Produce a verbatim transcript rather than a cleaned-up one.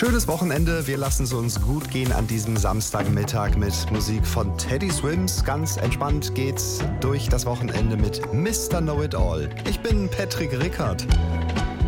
Schönes Wochenende. Wir lassen es uns gut gehen an diesem Samstagmittag mit Musik von Teddy Swims. Ganz entspannt geht's durch das Wochenende mit Mister Know It All. Ich bin Patrick Rickard.